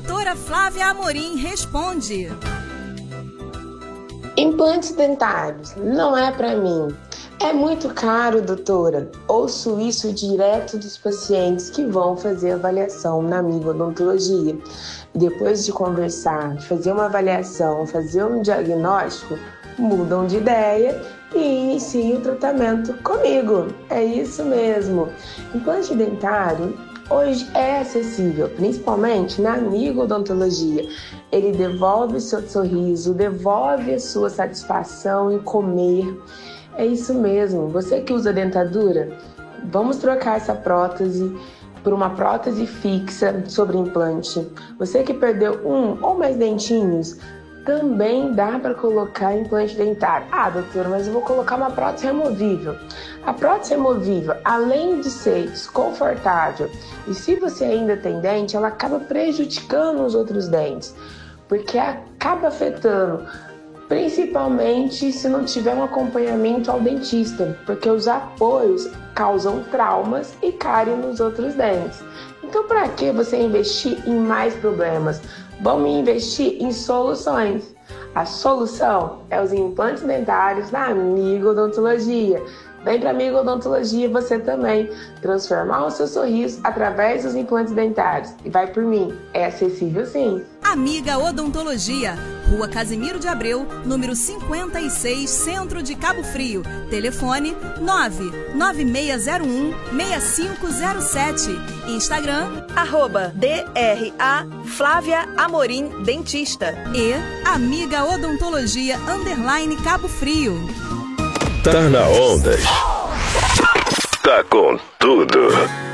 Doutora Flávia Amorim responde. Implantes dentários, não é para mim. É muito caro, doutora. Ouço isso direto dos pacientes que vão fazer avaliação na Amiga Odontologia. Depois de conversar, fazer uma avaliação, fazer um diagnóstico, mudam de ideia e iniciam o tratamento comigo. É isso mesmo. Implante dentário hoje é acessível, principalmente na Amiga Odontologia. Ele devolve o seu sorriso, devolve a sua satisfação em comer. É isso mesmo. Você que usa dentadura, vamos trocar essa prótese por uma prótese fixa sobre implante. Você que perdeu um ou mais dentinhos, também dá para colocar implante dentário. Ah, doutora, mas eu vou colocar uma prótese removível. A prótese removível, além de ser desconfortável, e se você ainda tem dente, ela acaba prejudicando os outros dentes, porque acaba afetando, principalmente se não tiver um acompanhamento ao dentista, porque os apoios causam traumas e cárie nos outros dentes. Então, para que você investir em mais problemas? Vamos investir em soluções. A solução é os implantes dentários da Amiga Odontologia. Vem para a Amiga Odontologia você também transformar o seu sorriso através dos implantes dentários. E vai por mim, é acessível sim. Amiga Odontologia, Rua Casimiro de Abreu, número 56, Centro de Cabo Frio. Telefone 99601-6507. Instagram, @DRA Flávia Amorim Dentista. E Amiga Odontologia _Cabo Frio. Tá na onda. Tá com tudo.